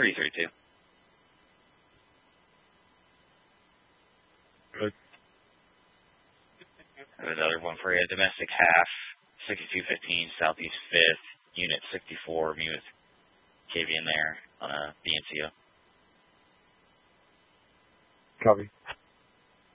332. Good. I have another one for you. Domestic half, 6215, Southeast 5th, Unit 64, Muith, KV in there on a BNCO. Copy.